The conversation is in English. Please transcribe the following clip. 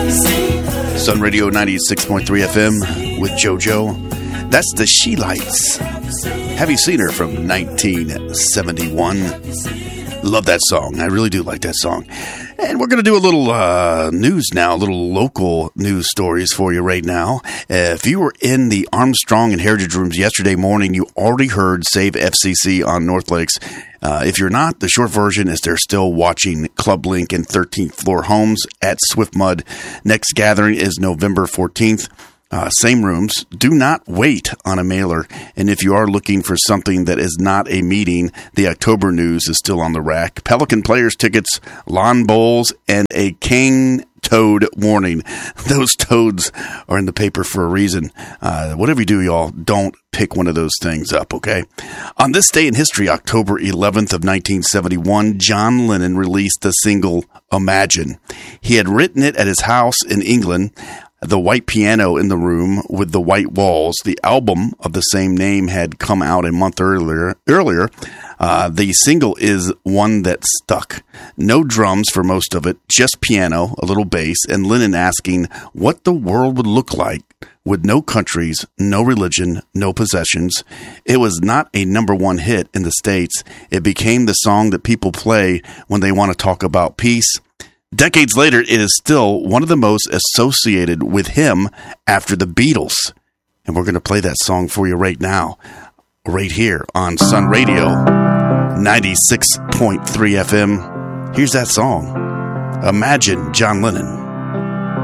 Sun Radio 96.3 FM with JoJo. That's the She Lights. Have You Seen Her from 1971. Love that song. I really do like that song. And we're going to do a little news now, a little local news stories for you right now. If you were in the Armstrong and Heritage Rooms yesterday morning, you already heard Save FCC on North Lakes. If you're not, the short version is they're still watching Club Link and 13th Floor Homes at Swiftmud. Next gathering is November 14th. Same rooms. Do not wait on a mailer. And if you are looking for something that is not a meeting, the October news is still on the rack. Pelican Players tickets, lawn bowls, and a cane toad warning. Those toads are in the paper for a reason. Whatever you do, y'all, don't pick one of those things up, okay? On this day in history, October 11th of 1971, John Lennon released the single Imagine. He had written it at his house in England. The white piano in the room with the white walls. The album of the same name had come out a month earlier. The single is one that stuck. No drums for most of it, just piano, a little bass, and Lennon asking what the world would look like with no countries, no religion, no possessions. It was not a number one hit in the States. It became the song that people play when they want to talk about peace. Decades later, it is still one of the most associated with him after the Beatles. And we're going to play that song for you right now, right here on Sun Radio 96.3 FM. Here's that song, Imagine, John Lennon.